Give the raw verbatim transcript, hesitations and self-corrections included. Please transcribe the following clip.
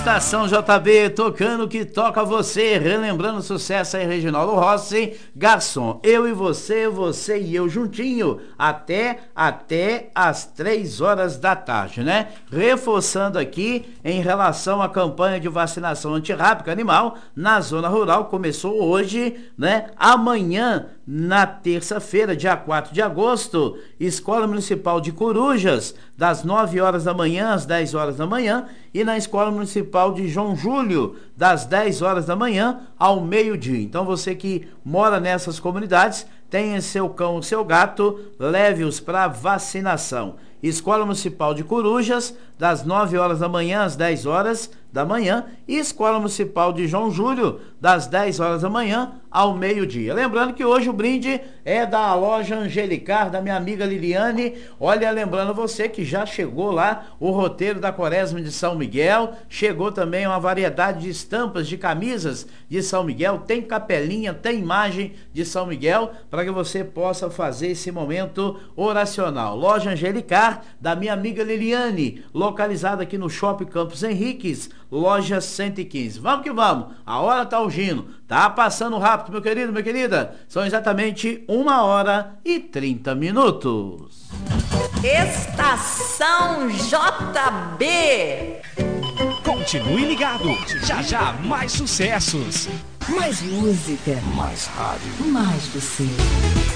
Estação J B, tocando o que toca você, relembrando o sucesso aí, Reginaldo Rossi, Garçom, eu e você, você e eu juntinho, até, até as três horas da tarde, né? Reforçando aqui, em relação à campanha de vacinação antirrábica animal, na zona rural, começou hoje, né? Amanhã, na terça-feira, dia quatro de agosto, Escola Municipal de Corujas, das nove horas da manhã às dez horas da manhã, e na Escola Municipal de João Júlio, das dez horas da manhã ao meio-dia. Então você que mora nessas comunidades, tenha seu cão, seu gato, leve-os para vacinação. Escola Municipal de Corujas, das nove horas da manhã às dez horas da manhã, e Escola Municipal de João Júlio, das dez horas da manhã ao meio-dia. Lembrando que hoje o brinde é da loja Angelicar, da minha amiga Liliane. Olha, lembrando você que já chegou lá o roteiro da Quaresma de São Miguel, chegou também uma variedade de estampas de camisas de São Miguel, tem capelinha, tem imagem de São Miguel, para que você possa fazer esse momento oracional. Loja Angelicar, da minha amiga Liliane, localizada aqui no Shopping Campos Henriques, loja cento e quinze. Vamos que vamos, a hora tá urgindo, tá passando rápido, meu querido, minha querida. São exatamente uma hora e trinta minutos. Estação J B. Continue ligado, já já mais sucessos. Mais música. Mais rádio. Mais você.